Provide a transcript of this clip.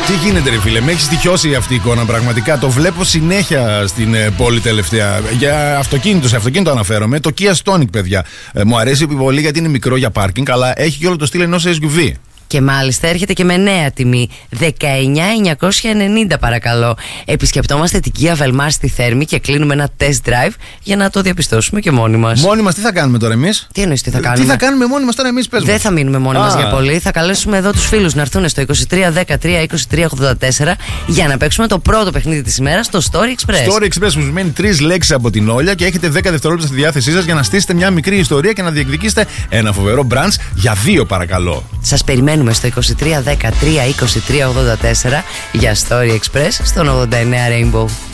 Τι γίνεται, ρε φίλε, με έχει στοιχειώσει αυτή η εικόνα πραγματικά. Το βλέπω συνέχεια στην πόλη τελευταία. Για αυτοκίνητο, σε αυτοκίνητο αναφέρομαι. Το Kia Stonic, παιδιά. Μου αρέσει πολύ γιατί είναι μικρό για πάρκινγκ, αλλά έχει και όλο το στυλ ενός SUV. Και μάλιστα έρχεται και με νέα τιμή, 19.990 παρακαλώ. Επισκεπτόμαστε την Kia Velmar στη Θέρμη και κλείνουμε ένα test drive για να το διαπιστώσουμε και μόνοι μας. Μόνοι μας τι θα κάνουμε τώρα εμείς? Τι εννοείς τι θα κάνουμε? Τι θα κάνουμε μόνοι μας τώρα εμείς, πες μου? Δεν θα μείνουμε μόνοι μας για πολύ. Θα καλέσουμε εδώ τους φίλους να έρθουν στο 2310-323-84 για να παίξουμε το πρώτο παιχνίδι της ημέρας στο Story Express. Story Express που σημαίνει 3 λέξεις από την Όλια και έχετε 10 δευτερόλεπτα στη διάθεσή σας για να στήσετε μια μικρή ιστορία και να διεκδικήσετε ένα φοβερό brunch για 2 παρακαλώ. Σας περιμένουμε στο 2310-323-84 για Story Express στον 89 Rainbow.